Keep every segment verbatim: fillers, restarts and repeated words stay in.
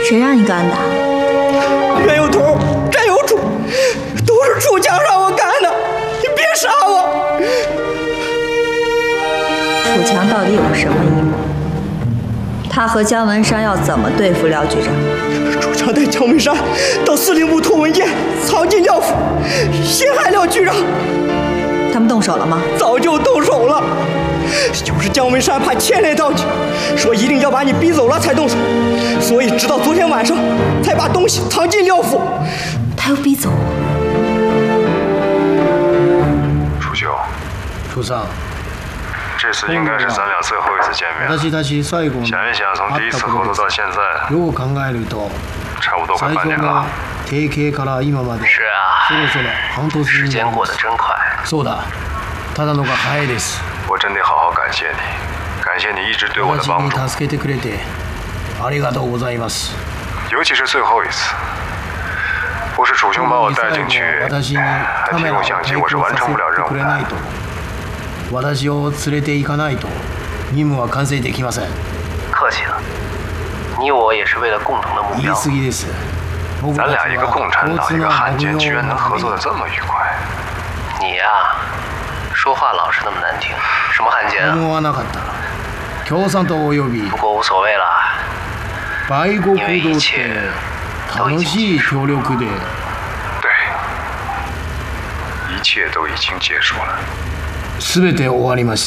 谁让你干的？ 没有头，真有主，都是楚强让我干的，你别杀我！ 楚强到底有什么阴谋？他和姜文山要怎么对付廖局长？ 楚强带姜文山到司令部偷文件，藏进廖府，陷害廖局长。 他们动手了吗？ 早就动手了，就是姜文山怕牵连到你，说一定要把你逼走了才动手，所以直到昨天晚上才把东西藏进廖府。 他要逼走我？ 楚修， 楚桑， 这次应该是咱俩最后一次见面。想一想，从第一次合作到现在，差不多快半年了。 是啊，时间过得真快。 そうだ。ただのが早いです。 我真得好好感谢你，感謝你一直对我的帮助。 助けてくれてありがとうございます。 尤其是最后一次，不是楚兄把我带进去，还提供相机，我是完成不了任务的。 私を連れて行かないと任務は完成できません。 客气了，你我也是为了共同的目标。 言い過ぎです。 咱俩一个共产党，一个汉奸，居然能合作的这么愉快。 你呀、啊，说话老是那么难听，什么汉奸啊？ 思わなかった。共産党および不过无所谓了， 売国道って楽しい協力で。 对，一切都已经结束了。 すべて終わりました。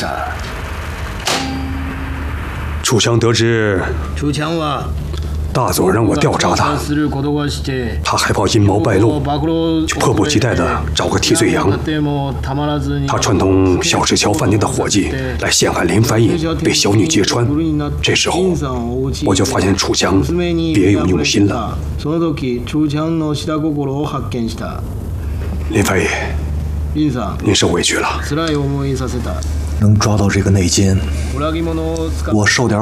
楚强得知楚强は大佐让我调查他，他害怕阴谋败露，就迫不及待地找个替罪羊。他串通小石桥饭店的伙计来陷害林凡影，被小女揭穿。这时候我就发现楚强别有用心了。林凡影，您受委屈了。 能抓到这个内奸，我受点